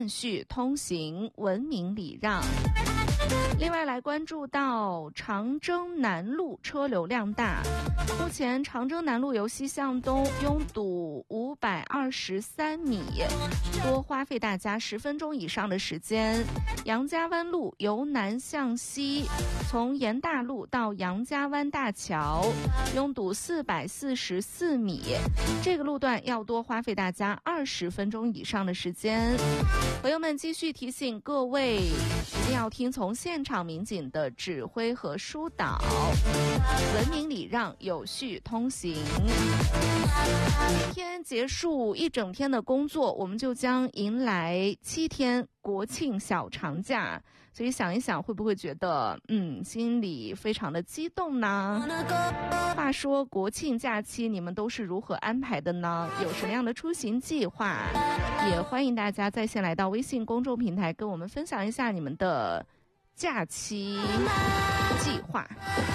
序通行，文明礼让。另外来关注到长征南路车流量大，目前长征南路由西向东拥堵523米，多花费大家10分钟以上的时间。杨家湾路由南向西，从盐大路到杨家湾大桥拥堵444米，这个路段要多花费大家20分钟以上的时间。朋友们，继续提醒各位，一定要听从现场民警的指挥和疏导，文明礼让，有序通行。今天结束一整天的工作，我们就将迎来7天国庆小长假，所以想一想，会不会觉得心里非常的激动呢？话说国庆假期你们都是如何安排的呢？有什么样的出行计划？也欢迎大家在线来到微信公众平台跟我们分享一下你们的假期计划。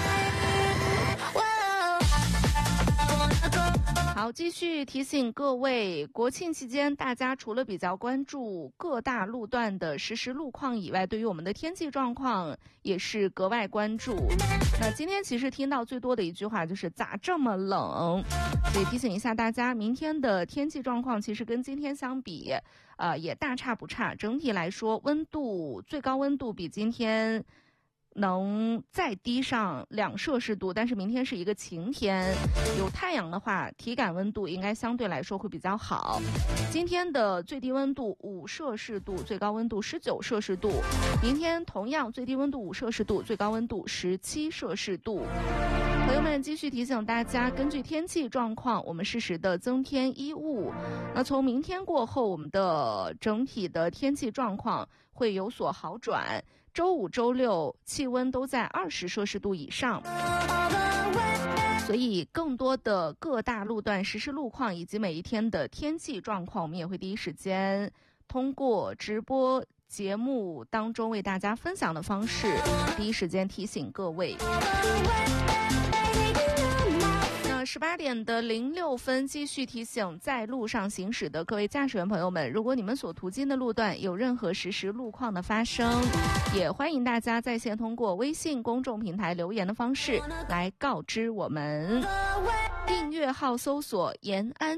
好，继续提醒各位，国庆期间大家除了比较关注各大路段的实时路况以外，对于我们的天气状况也是格外关注。那今天其实听到最多的一句话就是咋这么冷，所以提醒一下大家，明天的天气状况其实跟今天相比也大差不差。整体来说，最高温度比今天能再低上2摄氏度，但是明天是一个晴天，有太阳的话，体感温度应该相对来说会比较好。今天的最低温度5摄氏度，最高温度19摄氏度，明天同样最低温度5摄氏度，最高温度17摄氏度。朋友们，继续提醒大家，根据天气状况，我们适时的增添衣物。那从明天过后，我们的整体的天气状况会有所好转，周5、周6气温都在20摄氏度以上。所以更多的各大路段实时路况以及每一天的天气状况，我们也会第一时间通过直播节目当中为大家分享的方式，第一时间提醒各位。18点的06分，继续提醒在路上行驶的各位驾驶员朋友们，如果你们所途经的路段有任何实时路况的发生，也欢迎大家在线通过微信公众平台留言的方式来告知我们。订阅号搜索延安